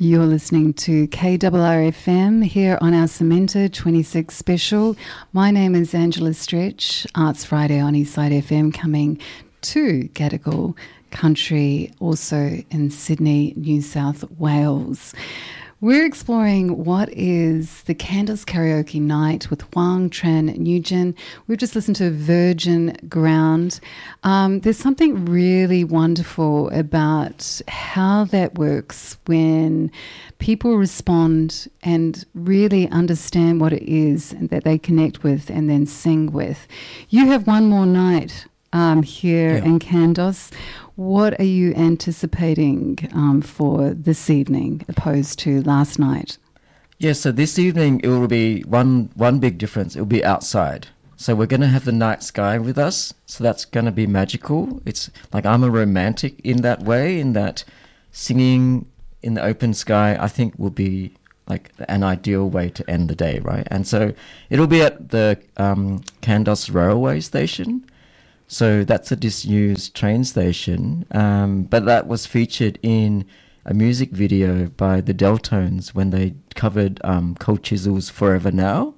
You're listening to KRRFM here on our Cementa 26 special. My name is Angela Stretch, Arts Friday on Eastside FM, coming to Gadigal Country, also in Sydney, New South Wales. We're exploring what is the Candles Karaoke Night with Hoang Tran Nugent. We've just listened to Virgin Ground. There's something really wonderful about how that works when people respond and really understand what it is that they connect with and then sing with. You have one more night here in Kandos. What are you anticipating for this evening opposed to last night? Yeah, so this evening it will be one big difference. It will be outside. So we're going to have the night sky with us. So that's going to be magical. It's like I'm a romantic in that way, in that singing in the open sky, I think will be like an ideal way to end the day, right? And so it'll be at the Kandos Railway Station. So that's a disused train station, but that was featured in a music video by the Deltones when they covered Cold Chisel's Forever Now.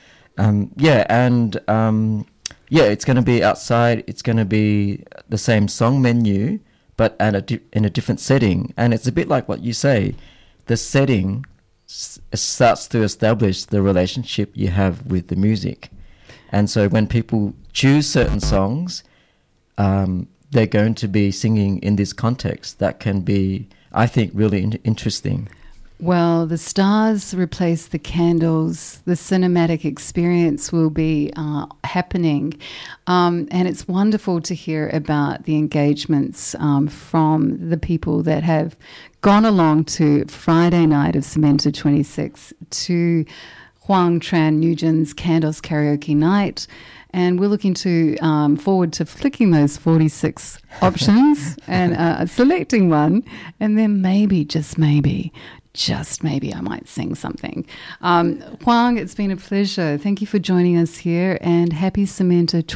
It's going to be outside. It's going to be the same song menu, but in a different setting. And it's a bit like what you say. The setting starts to establish the relationship you have with the music. And so when people choose certain songs, they're going to be singing in this context that can be, I think, really interesting. Well, the stars replace the candles. The cinematic experience will be happening. And it's wonderful to hear about the engagements from the people that have gone along to Friday night of Cementa 26 to Hoang Tran Nugent's Candles Karaoke Night. And we're looking forward to flicking those 46 options and selecting one. And then maybe, just maybe, I might sing something. Hoang, it's been a pleasure. Thank you for joining us here, and happy Cementa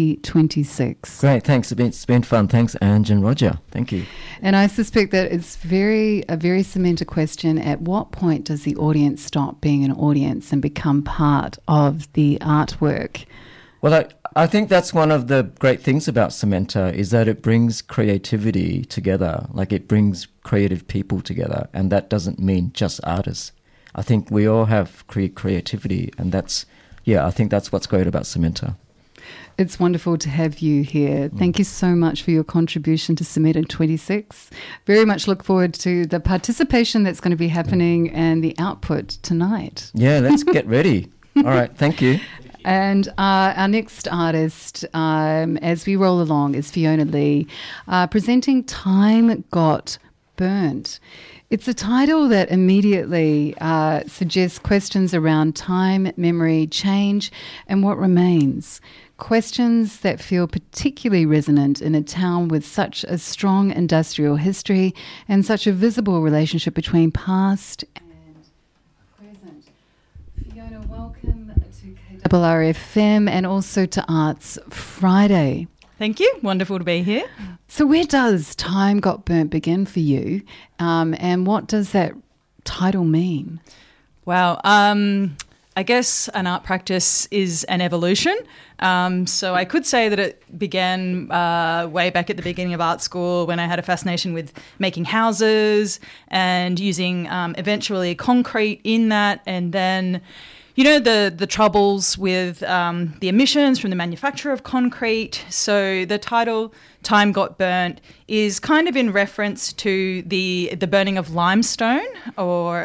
2026. Great, thanks. It's been fun. Thanks, Ange and Roger. Thank you. And I suspect that it's a very Cementa question. At what point does the audience stop being an audience and become part of the artwork? Well, I think that's one of the great things about Cementa is that it brings creativity together. Like it brings creative people together, and that doesn't mean just artists. I think we all have creativity, and I think that's what's great about Cementa. It's wonderful to have you here. Thank you so much for your contribution to Cementa 26. Very much look forward to the participation that's going to be happening and the output tonight. Yeah, let's get ready. All right, thank you. And our next artist, as we roll along, is Fiona Lee, presenting Time Got Burnt. It's a title that immediately suggests questions around time, memory, change, and what remains. Questions that feel particularly resonant in a town with such a strong industrial history and such a visible relationship between past and present. Fiona, welcome to KRRFM and also to Arts Friday. Thank you. Wonderful to be here. So where does Time Got Burnt begin for you, and what does that title mean? Wow. I guess an art practice is an evolution. So I could say that it began way back at the beginning of art school when I had a fascination with making houses and using eventually concrete in that, and then the troubles with the emissions from the manufacture of concrete. So the title Time Got Burnt is kind of in reference to the burning of limestone, or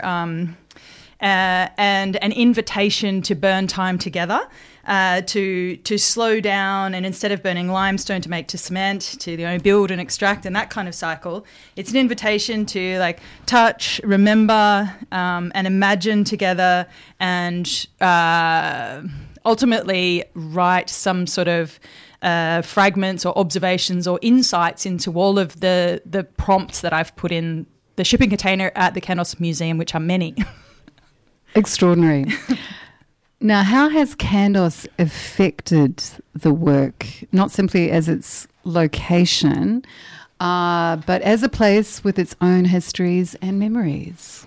and an invitation to burn time together, to slow down, and instead of burning limestone to make to cement, to build and extract and that kind of cycle, it's an invitation to touch, remember, and imagine together, and ultimately write some sort of fragments or observations or insights into all of the prompts that I've put in the shipping container at the Kandos Museum, which are many. Extraordinary. Now, how has Kandos affected the work, not simply as its location, but as a place with its own histories and memories?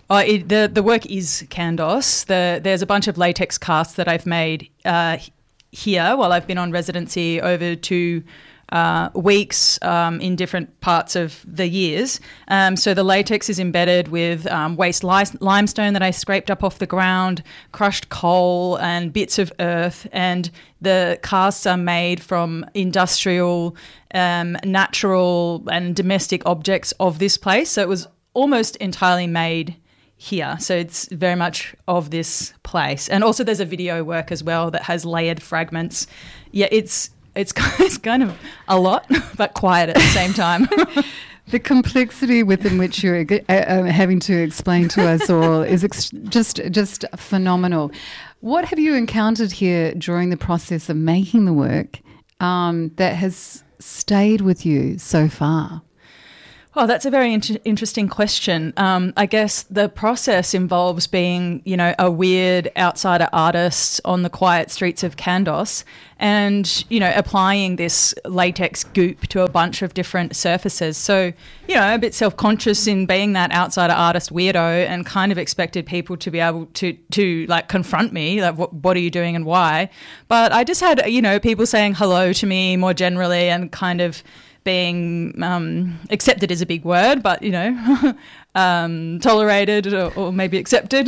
The work is Kandos. There's a bunch of latex casts that I've made here while I've been on residency over 2 weeks in different parts of the years. So the latex is embedded with waste limestone that I scraped up off the ground, crushed coal and bits of earth, and the casts are made from industrial, natural and domestic objects of this place. So it was almost entirely made here. So it's very much of this place. And also there's a video work as well that has layered fragments. Yeah, it's kind of a lot, but quiet at the same time. The complexity within which you're having to explain to us all is just phenomenal. What have you encountered here during the process of making the work that has stayed with you so far? Oh, that's a very interesting question. I guess the process involves being, a weird outsider artist on the quiet streets of Kandos and, applying this latex goop to a bunch of different surfaces. So, a bit self-conscious in being that outsider artist weirdo and kind of expected people to be able to like confront me, like what are you doing and why? But I just had, people saying hello to me more generally and kind of being accepted is a big word, but, tolerated or maybe accepted.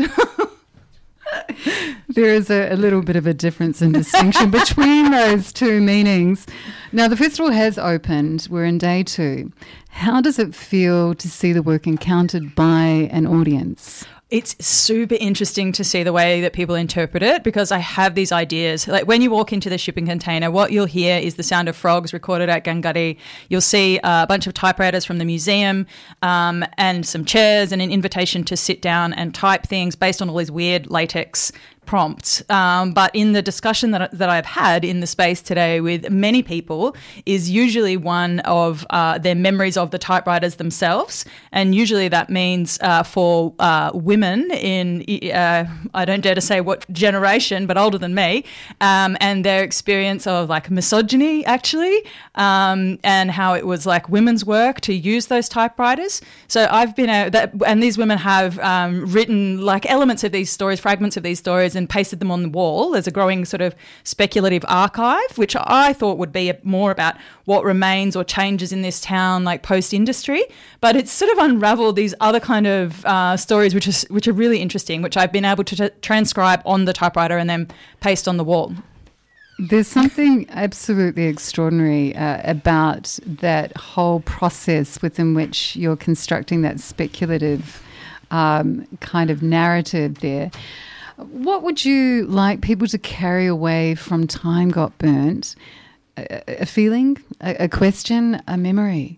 There is a little bit of a difference in distinction between those two meanings. Now, the festival has opened. We're in day 2. How does it feel to see the work encountered by an audience? It's super interesting to see the way that people interpret it because I have these ideas. Like when you walk into the shipping container, what you'll hear is the sound of frogs recorded at Gangari. You'll see a bunch of typewriters from the museum and some chairs and an invitation to sit down and type things based on all these weird latex prompts. But in the discussion that I've had in the space today with many people is usually one of their memories of the typewriters themselves. And usually that means for women in, I don't dare to say what generation, but older than me, and their experience of like misogyny actually, and how it was like women's work to use those typewriters. So I've been and these women have written like elements of these stories, fragments of these stories, and pasted them on the wall. There's a growing sort of speculative archive, which I thought would be more about what remains or changes in this town, like post-industry. But it's sort of unravelled these other kind of stories, which are really interesting, which I've been able to transcribe on the typewriter and then paste on the wall. There's something absolutely extraordinary about that whole process within which you're constructing that speculative kind of narrative there. What would you like people to carry away from Time Got Burnt? A feeling, a question, a memory?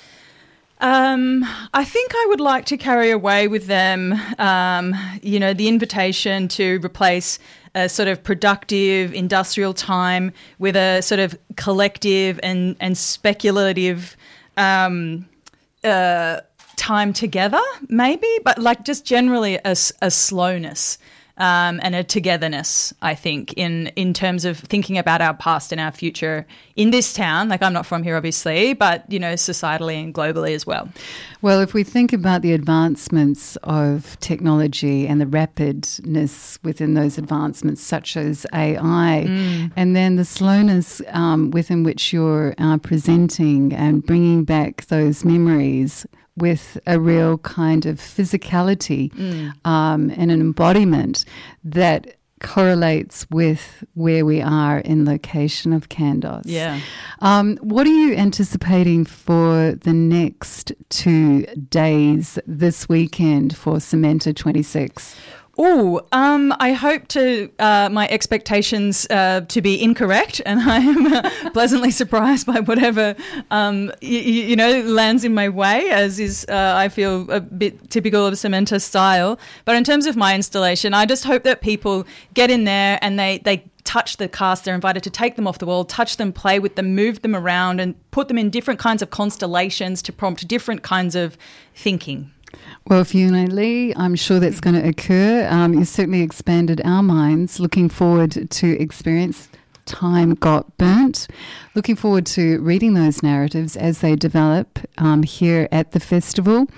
I think I would like to carry away with them, the invitation to replace a sort of productive industrial time with a sort of collective and speculative time together, maybe, but like just generally a slowness. And a togetherness, I think, in terms of thinking about our past and our future in this town. Like I'm not from here, obviously, but, societally and globally as well. Well, if we think about the advancements of technology and the rapidness within those advancements, such as AI, and then the slowness within which you're presenting and bringing back those memories with a real kind of physicality and an embodiment that correlates with where we are in location of Kandos. Yeah. What are you anticipating for the next 2 days this weekend for Cementa 26? I hope my expectations to be incorrect, and I am pleasantly surprised by whatever lands in my way, as is I feel a bit typical of Cementa style. But in terms of my installation, I just hope that people get in there and they touch the cast. They're invited to take them off the wall, touch them, play with them, move them around, and put them in different kinds of constellations to prompt different kinds of thinking. Well, Fiona Lee, I'm sure that's going to occur. You certainly expanded our minds. Looking forward to experience Time Got Burnt. Looking forward to reading those narratives as they develop here at the festival.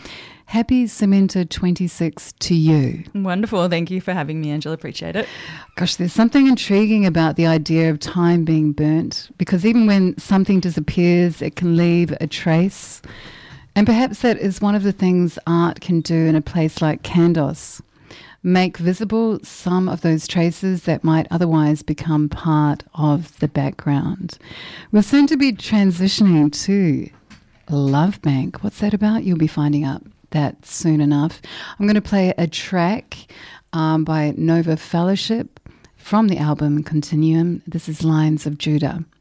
Happy Cementa 26 to you. Wonderful. Thank you for having me, Angela. Appreciate it. Gosh, there's something intriguing about the idea of time being burnt, because even when something disappears, it can leave a trace. And perhaps that is one of the things art can do in a place like Kandos. Make visible some of those traces that might otherwise become part of the background. We're soon to be transitioning to Love Bank. What's that about? You'll be finding out that soon enough. I'm going to play a track by Nova Fellowship from the album Continuum. This is Lines of Judah.